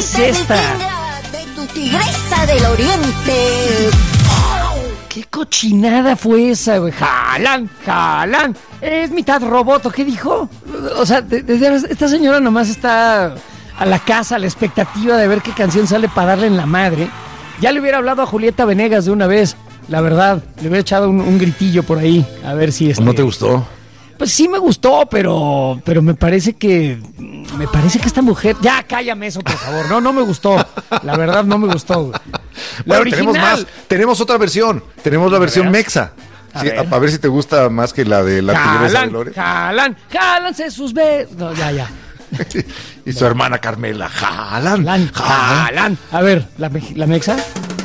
es esta? De tu tigresa del oriente. ¿Qué cochinada fue esa, güey? Jalan. Es mitad roboto, ¿qué dijo? O sea, esta señora nomás está a la casa, a la expectativa de ver qué canción sale para darle en la madre. Ya le hubiera hablado a Julieta Venegas de una vez, la verdad. Le hubiera echado un gritillo por ahí, a ver si ¿No te gustó? Pues sí me gustó, pero me parece que esta mujer... Ya, cállame eso, por favor. No me gustó. La verdad, no me gustó. La original. Tenemos más. Tenemos otra versión. Tenemos la versión mexa. Sí, a ver si te gusta más que la de la tigresa de Lore. Jálanse sus besos. No, ya. Y su hermana Carmela. Jalan. A ver, ¿la mexa?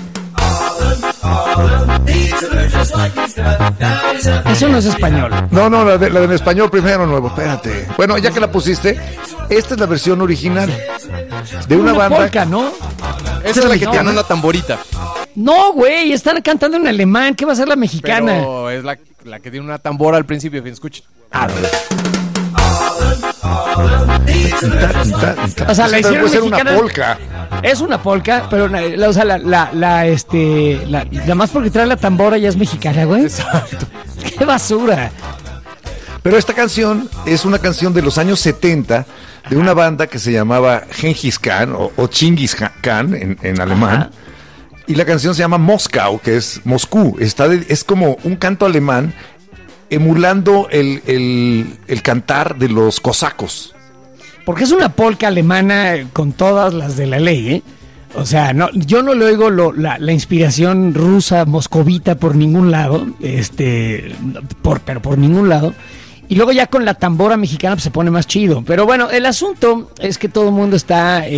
Eso no es español. No, la de en español primero, nuevo. Espérate. Bueno, ya que la pusiste, esta es la versión original de una banda. Polka, ¿no? Esa es la que tiene una tamborita. No, güey, están cantando en alemán. ¿Qué va a ser la mexicana? Pero es la que tiene una tambora al principio. Escuchen. A ver. O sea, la hicieron mexicana. Una polka. Es una polka, pero o sea, nada más porque trae la tambora ya es mexicana, güey. Exacto. ¡Qué basura! Pero esta canción es una canción de los años 70 de una banda que se llamaba Genghis Khan o Chingis Khan en alemán. Ajá. Y la canción se llama Moskau, que es Moscú. Es como un canto alemán emulando el cantar de los cosacos. Porque es una polka alemana con todas las de la ley, ¿eh? O sea, yo no le oigo la inspiración rusa, moscovita por ningún lado, pero por ningún lado. Y luego ya con la tambora mexicana pues, se pone más chido. Pero bueno, el asunto es que todo el mundo está